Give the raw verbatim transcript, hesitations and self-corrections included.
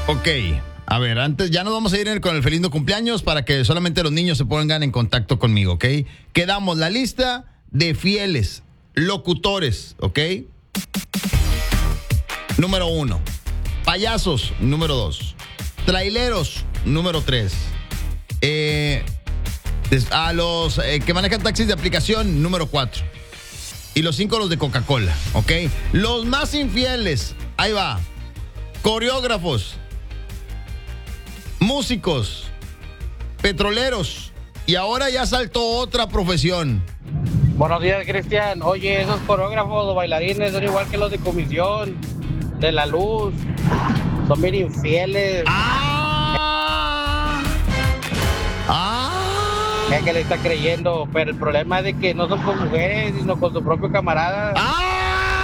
Ok, a ver, antes ya nos vamos a ir con el feliz no cumpleaños para que solamente los niños se pongan en contacto conmigo, ¿ok? Quedamos la lista de fieles locutores, ¿ok? Número uno. Payasos, número dos. Traileros, número tres. Eh, a los eh, que manejan taxis de aplicación, número cuatro. Y los cinco, los de Coca-Cola, ¿ok? Los más infieles, ahí va. Coreógrafos, músicos, petroleros. Y ahora ya saltó otra profesión. Buenos días, Cristian. Oye, esos coreógrafos o bailarines son igual que los de comisión, de la luz. Son bien infieles. ¡Ah! ¡Ah! Es que le está creyendo, pero el problema es de que no son con mujeres, sino con su propio camarada. ¡Ah!